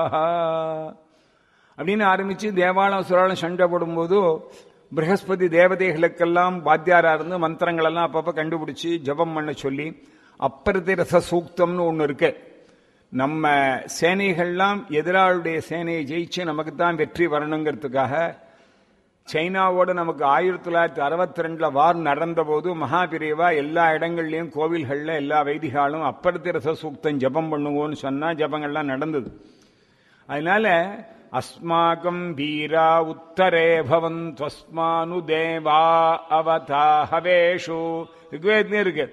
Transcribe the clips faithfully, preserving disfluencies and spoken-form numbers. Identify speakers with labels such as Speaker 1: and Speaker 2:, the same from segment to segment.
Speaker 1: அப்படின்னு ஆரம்பிச்சு தேவாலம் அசுராலம் சண்டை போடும்போது பிரகஸ்பதி தேவதைகளுக்கெல்லாம் வாத்தியாரா இருந்து மந்திரங்கள் எல்லாம் அப்பப்ப கண்டுபிடிச்சு ஜபம் பண்ண சொல்லி அப்பரதி ரச சூக்தம்னு ஒண்ணு இருக்கு. நம்ம சேனைகள்லாம் எதிராளுடைய சேனையை ஜெயிச்சு நமக்கு தான் வெற்றி வரணுங்கிறதுக்காக சைனாவோட நமக்கு ஆயிரத்தி தொள்ளாயிரத்தி அறுபத்தி ரெண்டுல வார் நடந்த போது மகாபிரிவா எல்லா இடங்கள்லயும் கோவில்கள்ல எல்லா வைதிகாலும் அப்பரதி ரச சூக்தம் ஜபம் பண்ணுவோன்னு சொன்னா ஜபங்கள்லாம் நடந்தது. அதனால அஸ்மாகம் வீரா உத்தரே பவந்த்வஸ்மானு தேவா அவதாஹவேஷு ரிக்வேத்லயே இருக்கு.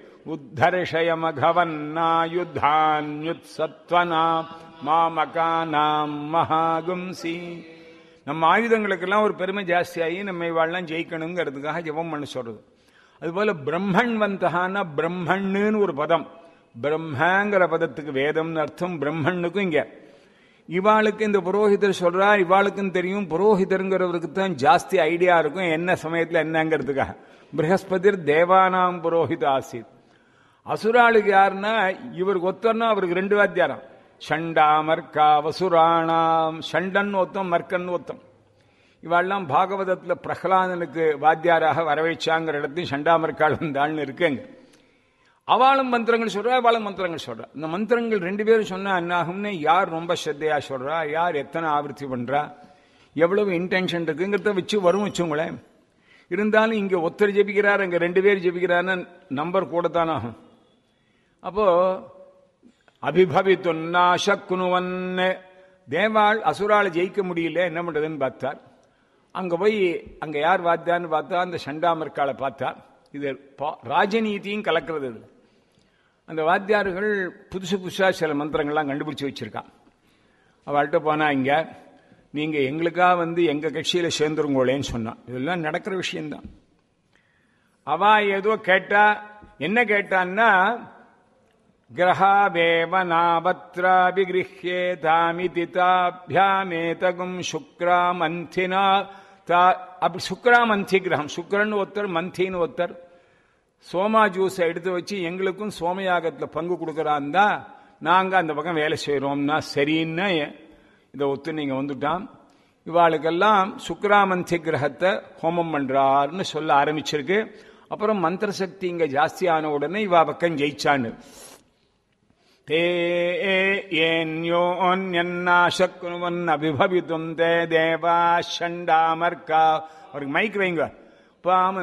Speaker 1: உத்தர்ஷயமகவன்னாயுத்தான்யுத் சத்வனாம் மாமகானாம் மகாகும்சி. நம்ம ஆயுதங்களுக்கெல்லாம் ஒரு பெருமை ஜாஸ்தியாகி நம்ம இவாள்லாம் ஜெயிக்கணுங்கிறதுக்காக ஜெபம் பண்ண சொல்றது. அதுபோல பிரம்மன் வந்தகான பிரம்மன்னு ஒரு பதம். பிரம்மங்கிற பதத்துக்கு வேதம்னு அர்த்தம். பிரம்மனுக்கும் இங்க இவாளுக்கு இந்த புரோஹிதர் சொல்றா, இவாளுக்கும் தெரியும் புரோஹிதருங்கிறவருக்கு தான் ஜாஸ்தி ஐடியா இருக்கும் என்ன சமயத்தில் என்னங்கிறதுக்காக. பிரகஸ்பதிர் தேவானாம் புரோஹித ஆசித். அசுராளுக்கு யாருன்னா இவருக்கு ஒத்தர்னா அவருக்கு ரெண்டு வாத்தியாரம். ஷண்டா மர்க்கா வசுராணாம். ஷண்டன் ஒத்தம் மர்க்கன் ஒத்தம். இவாள்லாம் பாகவதத்துல பிரகலாதனுக்கு வாத்தியாராக வரவேச்சாங்கிற இடத்தையும் ஷண்டா மர்க்காள் வந்தாள்னு இருக்குங்க. அவளும் மந்திரங்கள் சொல்றா, அவளும் மந்திரங்கள் சொல்றா. இந்த மந்திரங்கள் ரெண்டு பேரும் சொன்னா என்னாகும்னு யார் ரொம்ப ஸ்ரத்தையா சொல்றா, யார் எத்தனை ஆவர்த்தி பண்றா, எவ்வளவு இன்டென்ஷன் இருக்குங்கிறத வச்சு வரும் வச்சுங்களேன். இருந்தாலும் இங்க ஒருத்தர் ஜெபிக்கிறார், அங்க ரெண்டு பேர் ஜெபிக்கிறான்னு நம்பர் கூட தான் ஆகும். அப்போ அபிபவித்துன்னாசக்குனுவன் தேவாள் அசுராளை ஜெயிக்க முடியல, என்ன பண்றதுன்னு பார்த்தார். அங்க போய் அங்க யார் வாத்தான்னு பார்த்தா அந்த சண்டாமர்காலை பார்த்தா. இது ராஜநீதியும் கலக்கிறது. அந்த வாத்தியார்கள் புதுசு புதுசா சில மந்திரங்கள்லாம் கண்டுபிடிச்சு வச்சிருக்கான். அவள்கிட்ட போனா இங்க நீங்க எங்களுக்காக வந்து எங்க கட்சியில சேர்ந்துருங்கோளேன்னு சொன்னான். இதெல்லாம் நடக்கிற விஷயம்தான். அவ ஏதோ கேட்டா, என்ன கேட்டான்னா கிரகாவேவனாபத்ராபிகிருஹ்யே தாமிதி தாபியாமேதகும் சுக்ராமந்தினா. அப்படி சுக்ராமந்தி கிரகம், சுக்கரன் ஒருத்தர் மந்தின்னு ஒருத்தர் சோமா ஜூஸை எடுத்து வச்சு எங்களுக்கும் சோமயாகத்தில் பங்கு கொடுக்கறான் தான் நாங்க அந்த பக்கம் வேலை செய்யறோம்னா சரின்னு இதை ஒத்து நீங்க வந்துட்டான். இவாளுக்கெல்லாம் சுக்ராமந்தி கிரகத்தை ஹோமம் பண்றாருன்னு சொல்ல ஆரம்பிச்சிருக்கு. அப்புறம் மந்திர சக்தி இங்க ஜாஸ்தி ஆன உடனே இவா பக்கம் ஜெயிச்சான்னு. தே ஏன்யோன்யன்னாசக்குனுவன் அபிபவித்தும் தே தேவா ஷண்டாமர்கா. அவருக்கு மைக் வைங்க. பாம